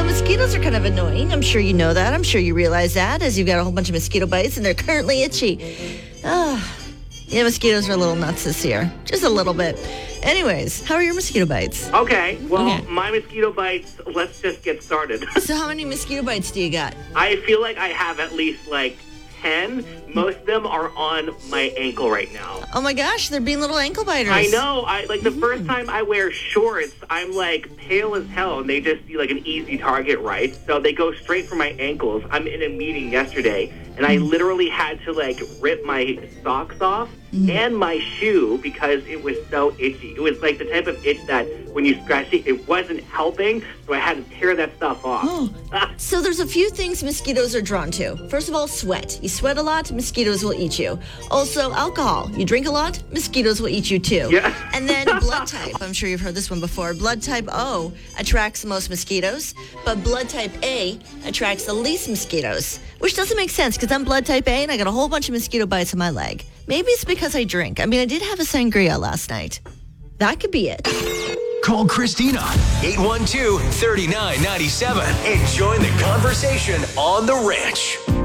mosquitoes are kind of annoying. I'm sure you know that. I'm sure you realize that as you've got a whole bunch of mosquito bites and they're currently itchy. Yeah, mosquitoes are a little nuts this year. Just a little bit. Anyways, how are your mosquito bites? Okay, well, my mosquito bites, let's just get started. So how many mosquito bites do you got? I feel like I have at least 10. Most of them are on my ankle right now. Oh my gosh, they're being little ankle biters. I know. The first time I wear shorts, I'm pale as hell, and they just see an easy target, right? So they go straight for my ankles. I'm in a meeting yesterday, and I literally had to rip my socks off and my shoe because it was so itchy. It was the type of itch that when you scratch it wasn't helping, so I had to tear that stuff off. Oh. So there's a few things mosquitoes are drawn to. First of all, sweat. You sweat a lot, mosquitoes will eat you. Also, alcohol. You drink a lot, mosquitoes will eat you too. Yeah. And then blood type. I'm sure you've heard this one before. Blood type O attracts the most mosquitoes, but blood type A attracts the least mosquitoes, which doesn't make sense because I'm blood type A and I got a whole bunch of mosquito bites on my leg. Maybe it's because I drink. I mean, I did have a sangria last night. That could be it. Call Christina, 812-3997, and join the conversation on The Ranch.